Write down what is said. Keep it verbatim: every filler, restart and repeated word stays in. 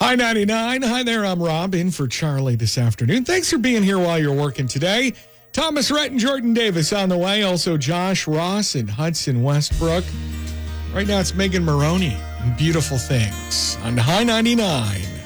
High ninety-nine. Hi there, I'm Rob, in for Charlie this afternoon. Thanks for being here while you're working today. Thomas Rhett and Jordan Davis on the way. Also, Josh Ross and Hudson Westbrook. Right now, it's Megan Maroney and Beautiful Things on High ninety-nine.